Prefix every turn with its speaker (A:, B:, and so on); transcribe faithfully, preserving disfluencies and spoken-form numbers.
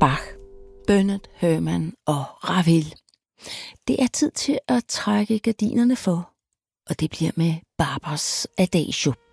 A: Bach, Bernard Herrmann og Ravel. Det er tid til at trække gardinerne for, og det bliver med Barbers Adagio.